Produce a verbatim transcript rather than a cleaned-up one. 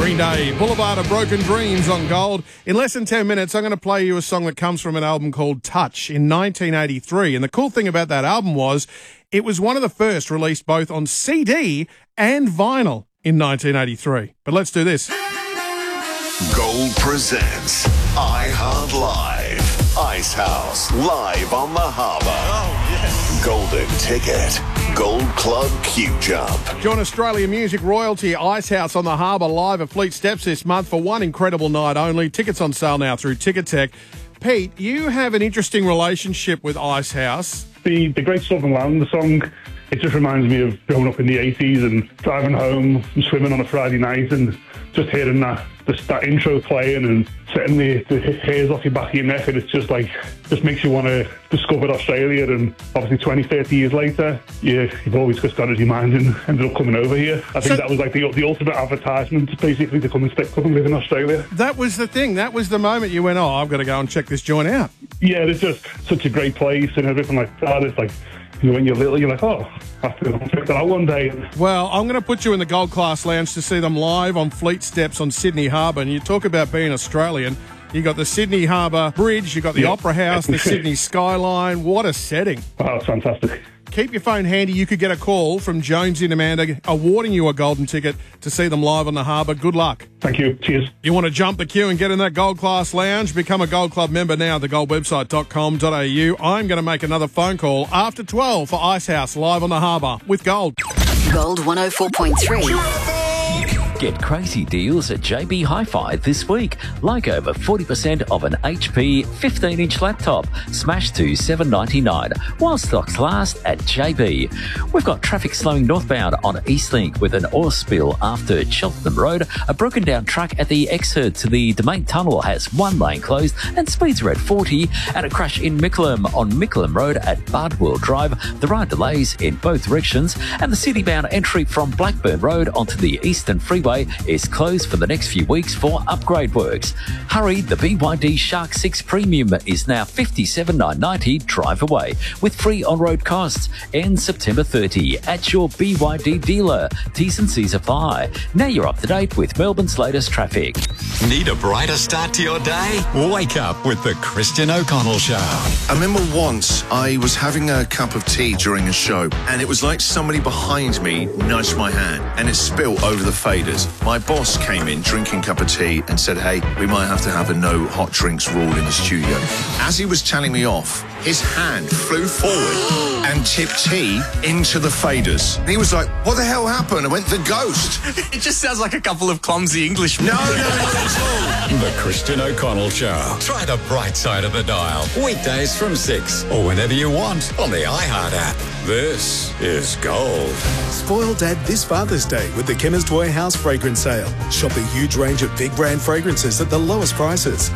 Green Day, Boulevard of Broken Dreams on Gold. In less than ten minutes, I'm going to play you a song that comes from an album called Touch in nineteen eighty-three. And the cool thing about that album was it was one of the first released both on C D and vinyl in nineteen eighty-three. But let's do this. Gold presents iHeart Live. Ice House, live on the harbour. Oh, yes. Golden Ticket. Gold Club Q Jump. Join Australian music royalty Ice House on the harbour live at Fleet Steps this month for one incredible night only. Tickets on sale now through Ticketek. Pete, you have an interesting relationship with Ice House. The, the Great Southern Land, the song, it just reminds me of growing up in the eighties and driving home and swimming on a Friday night and just hearing that just that intro playing and setting the, the hairs off your back of your neck, and it's just like, just makes you want to discover Australia. And obviously twenty, thirty years later, you, you've always just got it in your mind and ended up coming over here. I think so, that was like the, the ultimate advertisement, basically, to come and, stay, come and live in Australia. That was the thing. That was the moment you went, oh, I've got to go and check this joint out. Yeah, it's just such a great place and everything like that. It's like, you know, when you're little, you're like, oh, I have to go and check that out one day. Well, I'm going to put you in the Gold Class Lounge to see them live on Fleet Steps on Sydney Harbour. And you talk about being Australian. You got the Sydney Harbour Bridge, you got the yeah. Opera House, the Sydney skyline. What a setting. Wow, it's fantastic. Keep your phone handy. You could get a call from Jonesy and Amanda awarding you a golden ticket to see them live on the harbour. Good luck. Thank you. Cheers. You want to jump the queue and get in that Gold Class Lounge? Become a Gold Club member now at the gold website dot com dot a u. I'm going to make another phone call after twelve for Ice House live on the harbour with Gold. Gold one oh four point three. Get crazy deals at J B Hi-Fi this week, like over forty percent of an H P fifteen inch laptop, smashed to seven ninety-nine, while stocks last at J B. We've got traffic slowing northbound on Eastlink with an oil spill after Cheltenham Road. A broken down truck at the exit to the Domain Tunnel has one lane closed and speeds are at forty. And a crash in Mickleham on Mickleham Road at Bardwell Drive. There are delays in both directions, and the city-bound entry from Blackburn Road onto the Eastern Freeway is closed for the next few weeks for upgrade works. Hurry, the B Y D Shark six Premium is now fifty-seven thousand nine hundred ninety drive away with free on-road costs. Ends September thirtieth at your B Y D dealer. T's and C's apply. Now you're up to date with Melbourne's latest traffic. Need a brighter start to your day? Wake up with the Christian O'Connell Show. I remember once I was having a cup of tea during a show, and it was like somebody behind me nudged my hand and it spilled over the faders. My boss came in drinking a cup of tea and said, hey, we might have to have a no hot drinks rule in the studio. As he was telling me off, his hand flew forward and tipped tea into the faders. And he was like, what the hell happened? I went, the ghost. It just sounds like a couple of clumsy Englishmen. No, no, not at all. The Christian O'Connell Show. Try the bright side of the dial. Weekdays from six or whenever you want on the iHeart app. This is Gold. Spoil Dad this Father's Day with the Chemist Warehouse fragrance sale. Shop a huge range of big brand fragrances at the lowest prices.